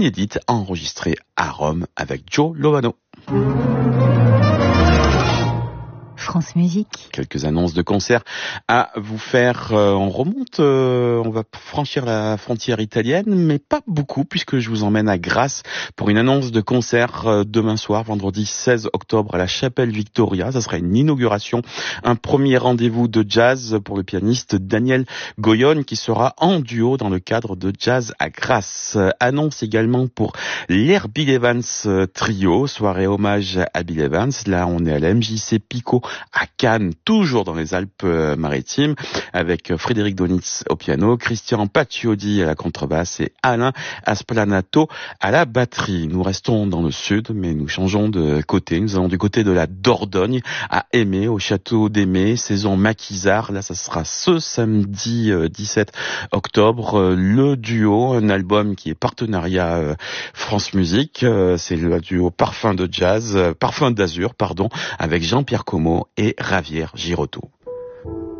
inédite enregistrée à Rome avec Joe Lovano. France Musique. Quelques annonces de concerts à vous faire. On remonte, on va franchir la frontière italienne, mais pas beaucoup, puisque je vous emmène à Grasse pour une annonce de concert demain soir, vendredi 16 octobre, à la Chapelle Victoria. Ça sera une inauguration, un premier rendez-vous de jazz pour le pianiste Daniel Goyonne, qui sera en duo dans le cadre de Jazz à Grasse. Annonce également pour l'Air Bill Evans Trio, soirée hommage à Bill Evans. Là, on est à la MJC Pico à Cannes, toujours dans les Alpes-Maritimes, avec Frédéric Donitz au piano, Christian Pacciodi à la contrebasse et Alain Asplanato à la batterie. Nous restons dans le sud, mais nous changeons de côté. Nous allons du côté de la Dordogne, à Aimé, au château d'Aimé, saison Maquisard. Là, ça sera ce samedi 17 octobre. Le duo, un album qui est partenariat France Musique. C'est le duo Parfum d'Azur, avec Jean-Pierre Como et Javier Girotto.